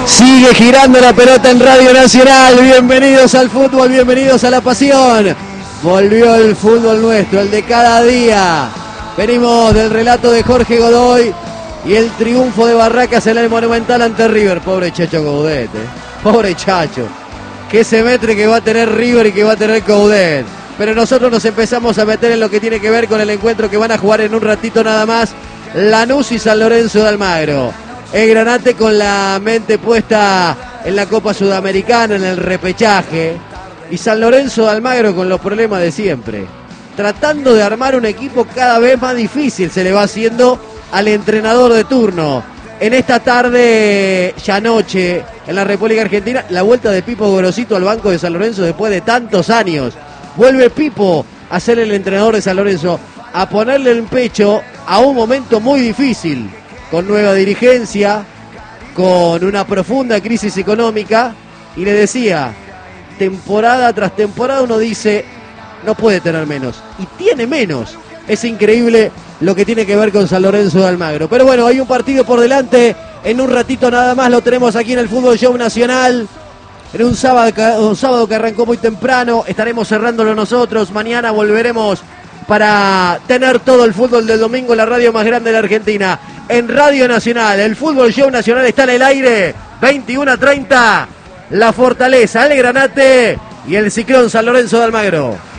Sigue girando la pelota en Radio Nacional. Bienvenidos al fútbol, bienvenidos a la pasión. Volvió el fútbol nuestro, el de cada día. Venimos del relato de Jorge Godoy y el triunfo de Barracas en el Monumental ante River. Pobre Chacho Coudet, pobre Chacho. Qué semestre que va a tener River y que va a tener Coudet. Pero nosotros nos empezamos a meter en lo que tiene que ver con el encuentro que van a jugar en un ratito nada más Lanús y San Lorenzo de Almagro. El Granate con la mente puesta en la Copa Sudamericana, en el repechaje. Y San Lorenzo de Almagro con los problemas de siempre. Tratando de armar un equipo cada vez más difícil se le va haciendo al entrenador de turno. En esta tarde, ya noche, en la República Argentina, la vuelta de Pipo Gorosito al banco de San Lorenzo después de tantos años. Vuelve Pipo a ser el entrenador de San Lorenzo, a ponerle el pecho a un momento muy difícil, con nueva dirigencia, con una profunda crisis económica, y le decía, temporada tras temporada uno dice, no puede tener menos, y tiene menos. Es increíble lo que tiene que ver con San Lorenzo de Almagro. Pero bueno, hay un partido por delante, en un ratito nada más lo tenemos aquí en el Fútbol Show Nacional. En un sábado que arrancó muy temprano, estaremos cerrándolo nosotros. Mañana volveremos para tener todo el fútbol del domingo en la radio más grande de la Argentina. En Radio Nacional, el Fútbol Show Nacional está en el aire. 21:30, La Fortaleza, el Granate y el Ciclón San Lorenzo de Almagro.